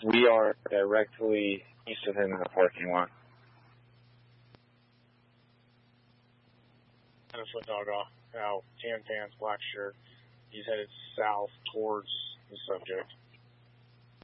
We are directly east of him in the parking lot. And a foot dog off. Now, tan pants, black shirt. He's headed south towards the subject.